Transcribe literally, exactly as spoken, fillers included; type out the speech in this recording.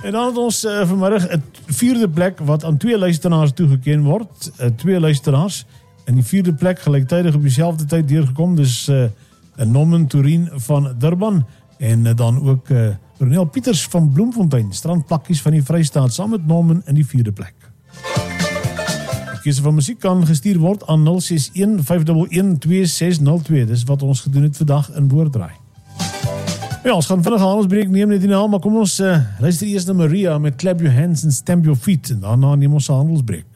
En dan het ons uh, vanmiddag 'n vierde plek wat aan twee luisteraars toegeken word. Uh, twee luisteraars. En die vierde plek gelyktydig op dieselfde tyd deurgekom. Dus uh, Norman Tourien van Durban. En uh, dan ook uh, Ronel Pieters van Bloemfontein. Strandplakkies van die Vrystaat. Saam met Norman in die vierde plek. Die keuse van musiek kan gestuur word aan nul ses een vyf een een twee ses nul twee. Dis wat ons gedoen het vandag in Woordraai. Ja, ons gaan vinnig handelsbreek neem net hierna, maar kom ons uh, luister eers na Maria met Clap Your Hands and Stamp Your Feet en daarna neem ons 'n handelsbreek.